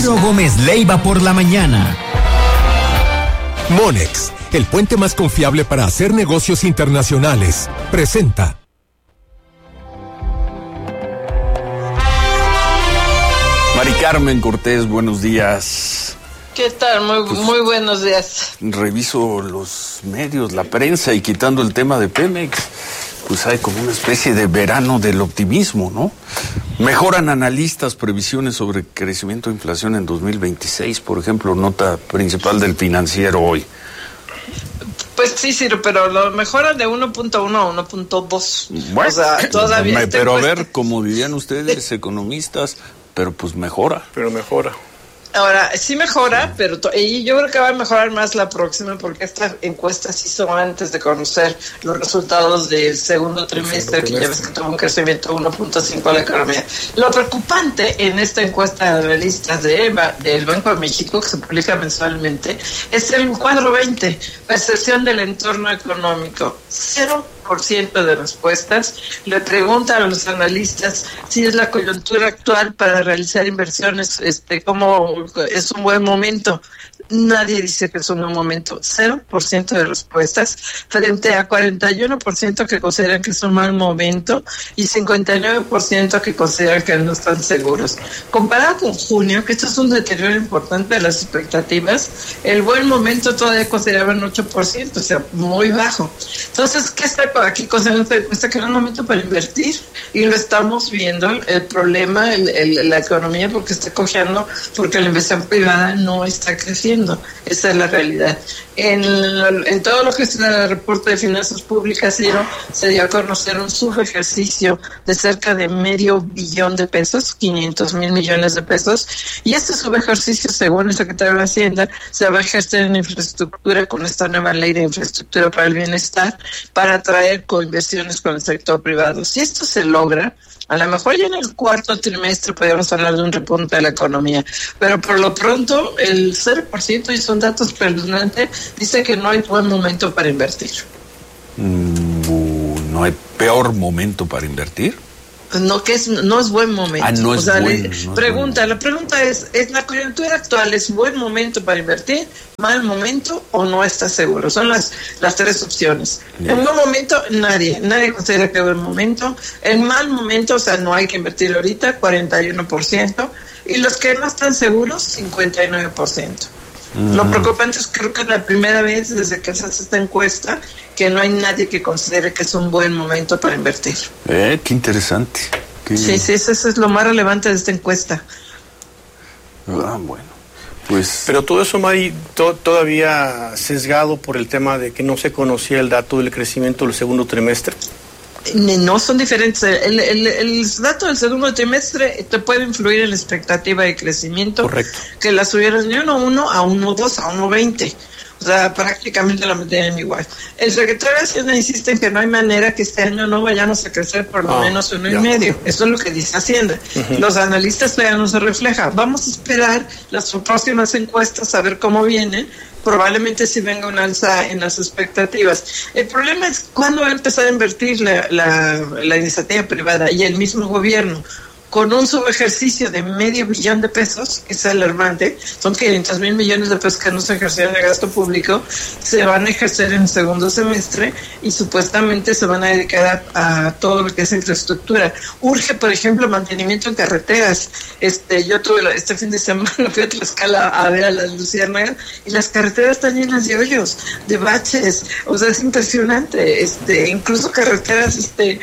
Ciro Gómez Leiva por la mañana. Monex, el puente más confiable para hacer negocios internacionales, presenta. Mari Carmen Cortés, buenos días. ¿Qué tal? Muy buenos días. Reviso los medios, la prensa, y quitando el tema de Pemex, pues hay como una especie de verano del optimismo, ¿no? Mejoran analistas previsiones sobre crecimiento de inflación en 2026, por ejemplo, nota principal del Financiero hoy. Pues sí, Ciro, pero lo mejoran de 1.1 a 1.2. Bueno, o sea, todavía pero a ver, como dirían ustedes, economistas, pero pues mejora. Pero mejora. Ahora, sí mejora, pero y yo creo que va a mejorar más la próxima, porque esta encuesta se hizo antes de conocer los resultados del segundo trimestre, que ya ves que tuvo un crecimiento de 1.5 a la economía. Lo preocupante en esta encuesta de analistas del Banco de México, que se publica mensualmente, es el cuadro 20, percepción del entorno económico. 0% de respuestas le preguntan a los analistas si es la coyuntura actual para realizar inversiones, cómo es un buen momento. Nadie dice que es un buen momento. 0% de respuestas frente a 41% que consideran que es un mal momento y 59% que consideran que no están seguros. Comparado con junio, que esto es un deterioro importante de las expectativas, el buen momento todavía consideraban 8%, o sea, muy bajo. Entonces, ¿qué está aquí considerando esta encuesta? Que era un momento para invertir, y lo estamos viendo. El problema, la economía, porque está cojeando, porque la inversión privada no está creciendo. Esa es la realidad. En todo lo que es el reporte de finanzas públicas, Ciro, se dio a conocer un subejercicio de cerca de $500 billion de pesos, 500,000 millones de pesos, y este subejercicio, según el secretario de Hacienda, se va a ejercer en infraestructura con esta nueva ley de infraestructura para el bienestar, para atraer coinversiones con el sector privado. Si esto se logra, a lo mejor ya en el cuarto trimestre podríamos hablar de un repunte de la economía, pero por lo pronto el 0%, y son datos espeluznantes, dice que no hay buen momento para invertir. ¿No hay peor momento para invertir? No es buen momento. No es bueno. La pregunta es la coyuntura actual, ¿es buen momento para invertir, mal momento o no está seguro? Son las tres opciones. Bien. En buen momento, nadie considera que es buen momento. En mal momento, o sea, no hay que invertir ahorita, 41%. Y los que no están seguros, 59%. Lo preocupante es que creo que es la primera vez desde que se hace esta encuesta que no hay nadie que considere que es un buen momento para invertir. Qué interesante. Sí, eso es lo más relevante de esta encuesta. Bueno, pues... Pero todo eso, Mari, todavía sesgado por el tema de que no se conocía el dato del crecimiento del segundo trimestre. No, son diferentes. El dato del segundo trimestre te puede influir en la expectativa de crecimiento. Correcto. Que la subieras de 1.1 a 1.2 a 1.20. O sea, prácticamente la mantienen igual. El secretario de Hacienda insiste en que no hay manera que este año no vayamos a crecer por lo menos 1.5. Eso es lo que dice Hacienda. Los analistas todavía no se refleja. Vamos a esperar las próximas encuestas a ver cómo vienen. Probablemente sí venga un alza en las expectativas. El problema es cuándo va a empezar a invertir la iniciativa privada y el mismo gobierno. Con un subejercicio de $500 billion de pesos, que es alarmante, son 500,000 millones de pesos que no se ejercieron de gasto público, se van a ejercer en el segundo semestre y supuestamente se van a dedicar a todo lo que es infraestructura. Urge, por ejemplo, mantenimiento en carreteras. Yo tuve este fin de semana, fui a Tlaxcala a ver a las luciérnagas y las carreteras están llenas de hoyos, de baches, o sea, es impresionante. Incluso carreteras de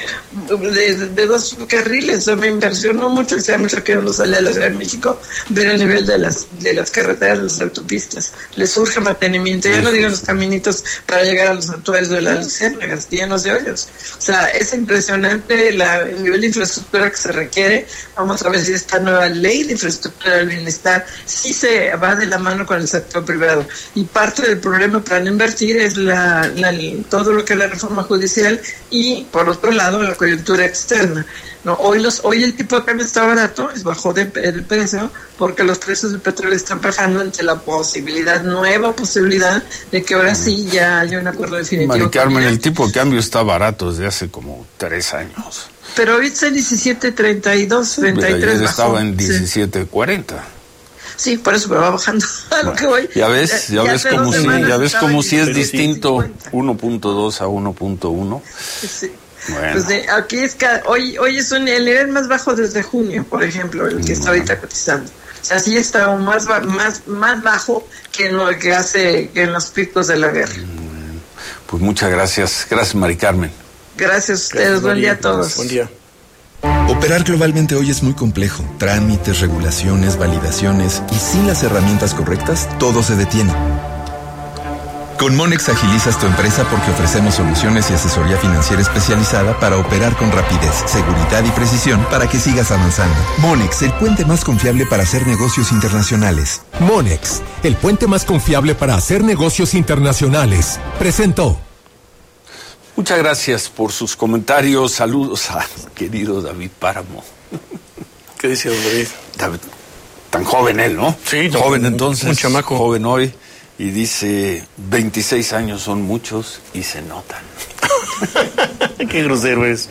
2 carriles, o me impresionó mucho, que sea mucho que uno sale a la Ciudad de México, ver el nivel de las carreteras, de las autopistas. Les urge mantenimiento, ya no digo los caminitos para llegar a los santuarios de las luciérnagas, llenos de hoyos. O sea, es impresionante el nivel de infraestructura que se requiere. Vamos a ver si esta nueva ley de infraestructura del bienestar sí se va de la mano con el sector privado. Y parte del problema para no invertir es todo lo que es la reforma judicial y, por otro lado, la coyuntura externa. No, hoy el tipo de cambio está barato, bajó el precio porque los precios del petróleo están bajando ante la nueva posibilidad de que ahora sí ya haya un acuerdo definitivo. Mari Carmen, el tipo de cambio está barato desde hace como 3 años. Pero ahorita está en 17.32, 33. Ayer estaba en 17.40. Sí, por eso me va bajando a lo que voy. Ya ves como si es distinto 1.2 a 1.1. Sí. Bueno. Pues aquí es que hoy es el nivel más bajo desde junio, por ejemplo, el que está ahorita cotizando. O sea, sí está aún más bajo que en lo que hace en los picos de la guerra. Pues muchas gracias. Gracias, Mari Carmen. Gracias a ustedes. Buen día a todos. Buen día. Operar globalmente hoy es muy complejo. Trámites, regulaciones, validaciones y sin las herramientas correctas, todo se detiene. Con Monex agilizas tu empresa porque ofrecemos soluciones y asesoría financiera especializada para operar con rapidez, seguridad y precisión para que sigas avanzando. Monex, el puente más confiable para hacer negocios internacionales. Monex, el puente más confiable para hacer negocios internacionales, presentó. Muchas gracias por sus comentarios. Saludos a querido David Páramo. ¿Qué dice don David? Tan joven él, ¿no? Sí, joven entonces. Un chamaco. Joven hoy. Y dice, 26 años son muchos y se notan. Qué grosero es.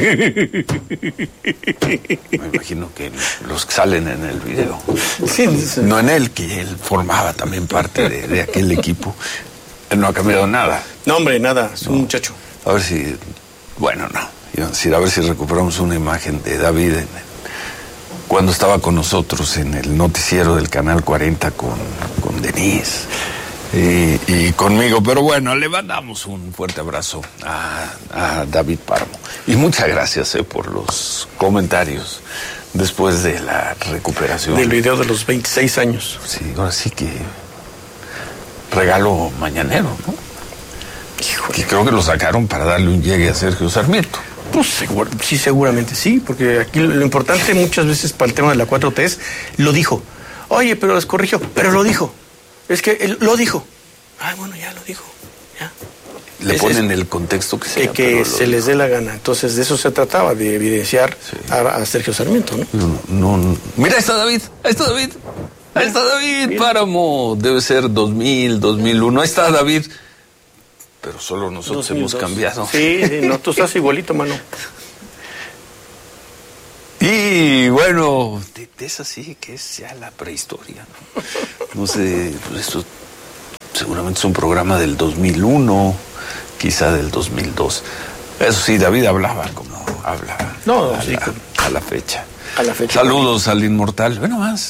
Me imagino que los que salen en el video. Sí. No en él, que él formaba también parte de aquel equipo. Él no ha cambiado nada. No, hombre, nada. Es un muchacho. A ver si... Bueno, no. Iba a decir, a ver si recuperamos una imagen de David cuando estaba con nosotros en el noticiero del Canal 40 con Denise y conmigo. Pero bueno, le mandamos un fuerte abrazo a David Páramo. Y muchas gracias por los comentarios después de la recuperación. Del video de los 26 años. Sí, ahora sí que regalo mañanero, ¿no? Híjole. Y creo que lo sacaron para darle un llegue a Sergio Sarmiento. Pues sí, seguramente sí, porque aquí lo importante muchas veces para el tema de la 4T es, lo dijo. Oye, pero les corrigió, pero lo dijo. Es que él lo dijo. Ah, bueno, ya lo dijo. Ya. Le ponen el contexto que sea. Que se les dé la gana. Entonces, de eso se trataba, de evidenciar a Sergio Sarmiento, ¿no? No. Mira, ahí está David. Ahí está David. Ahí está David. Mira. Páramo. Debe ser 2000, 2001. Ahí está David. Pero solo nosotros 2002. Hemos cambiado. Sí, no, tú estás igualito, mano. Y bueno, de esa sí que es ya la prehistoria, ¿no? No sé, pues esto seguramente es un programa del 2001, quizá del 2002. Eso sí, David hablaba como habla a la fecha. A la fecha. Saludos al inmortal. Bueno, más.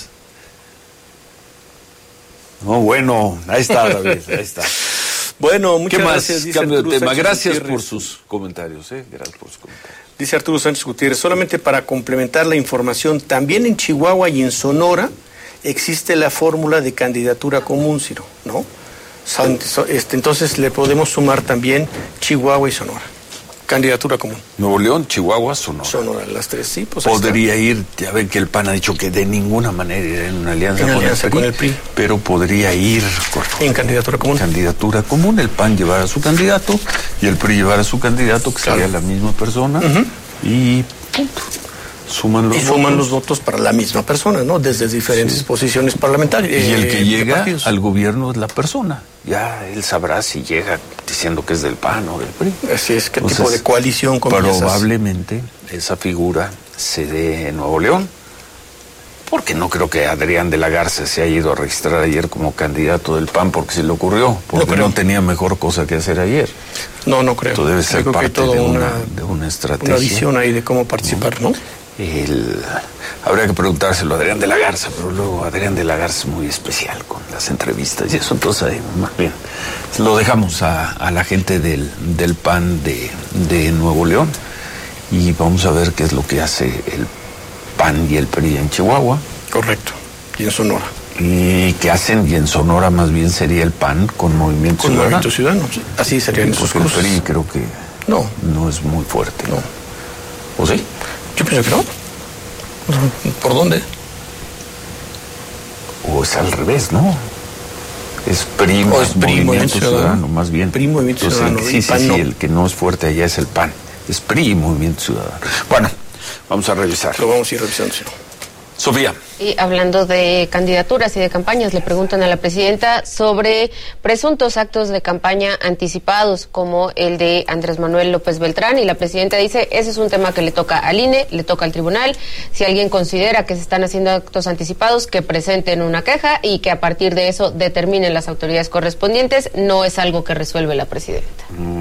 No, bueno, ahí está David, ahí está. Bueno, muchas gracias. Dice Cambio Arturo de tema. Sánchez Gracias Gutiérrez. por sus comentarios, Gracias por sus comentarios. Dice Arturo Sánchez Gutiérrez, solamente para complementar la información, también en Chihuahua y en Sonora existe la fórmula de candidatura común, Ciro, ¿no? Entonces le podemos sumar también Chihuahua y Sonora. Candidatura común. Nuevo León, Chihuahua, Sonora. Sonora, las tres, sí. Pues podría ir, ya ven que el PAN ha dicho que de ninguna manera irá en una alianza, con el PRI, pero podría ir en candidatura común. Candidatura común, el PAN llevará a su candidato y el PRI llevará a su candidato, que sería la misma persona, y punto. Suman los votos para la misma persona, ¿no? Desde diferentes posiciones parlamentarias. Y el que llega al gobierno es la persona. Ya él sabrá si llega diciendo que es del PAN o del PRI. Así es, qué tipo de coalición comienzas. Probablemente esa figura se dé en Nuevo León, porque no creo que Adrián de la Garza se haya ido a registrar ayer como candidato del PAN porque se le ocurrió, porque no tenía mejor cosa que hacer ayer. No creo. Esto debe ser parte de una estrategia. Una visión ahí de cómo participar, ¿no? Habría que preguntárselo a Adrián de la Garza, pero luego Adrián de la Garza es muy especial con las entrevistas y eso, entonces ahí más bien lo dejamos a la gente del PAN de Nuevo León y vamos a ver qué es lo que hace el PAN y el PRI en Chihuahua. Correcto, y en Sonora. Y qué hacen, y en Sonora más bien sería el PAN con Movimiento Ciudadano. Movimiento Ciudadano, así serían esos cosas. Porque el PRI creo que no es muy fuerte. No. ¿O sí? Yo pienso que no. ¿Por dónde? O es al revés, ¿no? Es PRI más Movimiento Ciudadano, más bien. PRI, Movimiento Ciudadano. Sí, el que no es fuerte allá es el PAN. Es PRI y Movimiento Ciudadano. Bueno, vamos a revisar. Lo vamos a ir revisando, sí. Sofía. Y hablando de candidaturas y de campañas, le preguntan a la presidenta sobre presuntos actos de campaña anticipados, como el de Andrés Manuel López Beltrán, y la presidenta dice, ese es un tema que le toca al INE, le toca al tribunal. Si alguien considera que se están haciendo actos anticipados, que presenten una queja y que a partir de eso determinen las autoridades correspondientes. No es algo que resuelve la presidenta.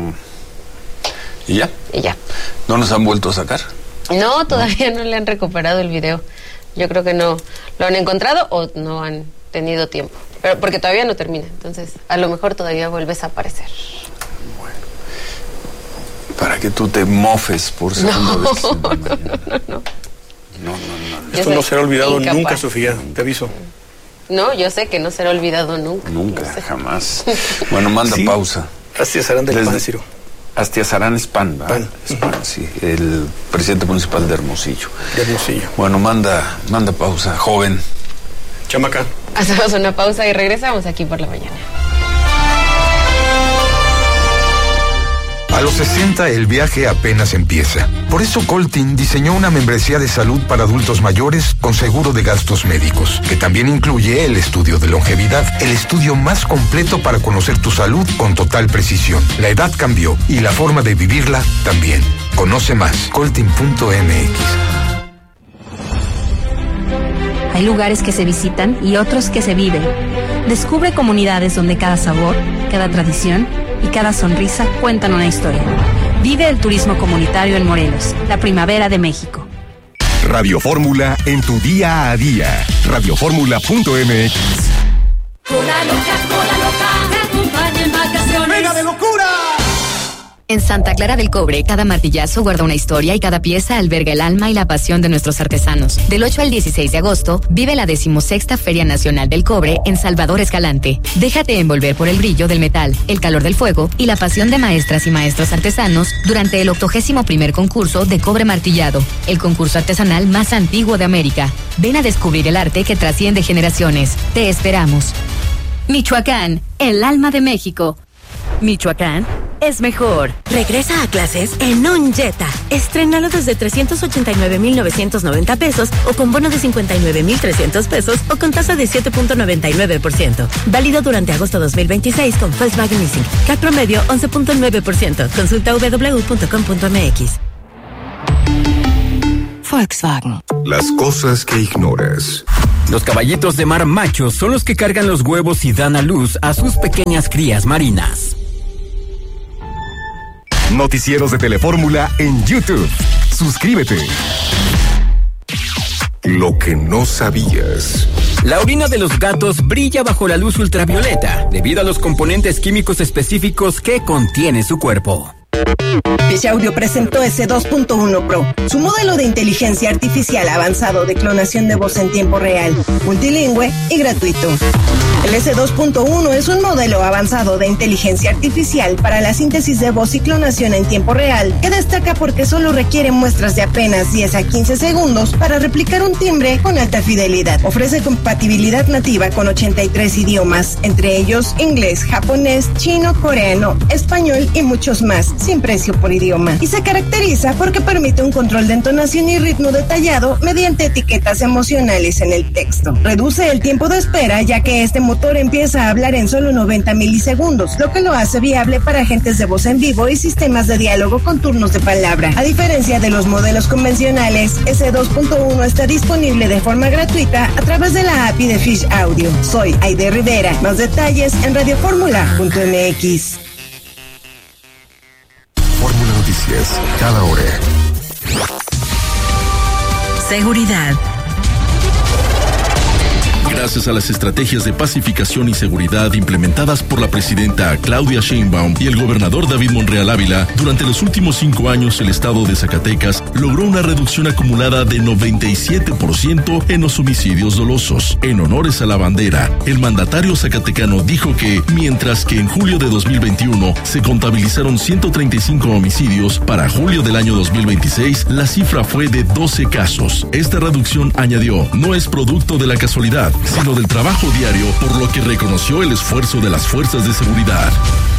¿Y ya? Y ya. ¿No nos han vuelto a sacar? No, todavía no le han recuperado el video. Yo creo que no lo han encontrado o no han tenido tiempo. Pero porque todavía no termina. Entonces, a lo mejor todavía vuelves a aparecer. Bueno. Para que tú te mofes por segunda vez. No. Esto no será olvidado nunca, Sofía. Te aviso. No, yo sé que no será olvidado nunca. Nunca, jamás. Bueno, manda pausa. Astiazarán del PAN, Ciro. Astiazarán es PAN, ¿verdad? PAN. Es PAN, sí. El presidente municipal de Hermosillo. De Hermosillo. Bueno, manda pausa, joven. Chamaca. Hacemos una pausa y regresamos aquí por la mañana. A los 60 el viaje apenas empieza. Por eso Coltin diseñó una membresía de salud para adultos mayores con seguro de gastos médicos, que también incluye el estudio de longevidad, el estudio más completo para conocer tu salud con total precisión. La edad cambió y la forma de vivirla también. Conoce más, coltin.mx. Hay lugares que se visitan y otros que se viven. Descubre comunidades donde cada sabor, cada tradición y cada sonrisa cuentan una historia. Vive el turismo comunitario en Morelos, la primavera de México. Radio Fórmula en tu día a día. Radioformula.mx. Cola loca, te acompaña en vacaciones. ¡Venga de locura! En Santa Clara del Cobre, cada martillazo guarda una historia y cada pieza alberga el alma y la pasión de nuestros artesanos. Del 8 al 16 de agosto, vive la 16ª Feria Nacional del Cobre en Salvador Escalante. Déjate envolver por el brillo del metal, el calor del fuego y la pasión de maestras y maestros artesanos durante el 81º concurso de cobre martillado, el concurso artesanal más antiguo de América. Ven a descubrir el arte que trasciende generaciones. Te esperamos. Michoacán, el alma de México. Michoacán es mejor. Regresa a clases en un Jetta. Estrénalo desde 389,990 pesos o con bono de 59,300 pesos o con tasa de 7.99%. Válido durante agosto 2026 con Volkswagen Leasing. CAC promedio 11.9%. Consulta www.com.mx. Volkswagen. Las cosas que ignoras. Los caballitos de mar machos son los que cargan los huevos y dan a luz a sus pequeñas crías marinas. Noticieros de Telefórmula en YouTube. Suscríbete. Lo que no sabías. La orina de los gatos brilla bajo la luz ultravioleta debido a los componentes químicos específicos que contiene su cuerpo. Fish Audio presentó S2.1 Pro, su modelo de inteligencia artificial avanzado de clonación de voz en tiempo real, multilingüe y gratuito. El S2.1 es un modelo avanzado de inteligencia artificial para la síntesis de voz y clonación en tiempo real, que destaca porque solo requiere muestras de apenas 10 a 15 segundos para replicar un timbre con alta fidelidad. Ofrece compatibilidad nativa con 83 idiomas, entre ellos inglés, japonés, chino, coreano, español y muchos más, sin precio por idioma. Y se caracteriza porque permite un control de entonación y ritmo detallado mediante etiquetas emocionales en el texto. Reduce el tiempo de espera, ya que este motor empieza a hablar en solo 90 milisegundos, lo que lo hace viable para agentes de voz en vivo y sistemas de diálogo con turnos de palabra. A diferencia de los modelos convencionales, S2.1 está disponible de forma gratuita a través de la API de Fish Audio. Soy Aide Rivera. Más detalles en radioformula.mx. Fórmula Noticias, cada hora. Seguridad. Gracias a las estrategias de pacificación y seguridad implementadas por la presidenta Claudia Sheinbaum y el gobernador David Monreal Ávila, durante los últimos 5 años el estado de Zacatecas logró una reducción acumulada de 97% en los homicidios dolosos. En honores a la bandera, el mandatario zacatecano dijo que, mientras que en julio de 2021 se contabilizaron 135 homicidios, para julio del año 2026 la cifra fue de 12 casos. Esta reducción, añadió, no es producto de la casualidad, sino del trabajo diario, por lo que reconoció el esfuerzo de las fuerzas de seguridad.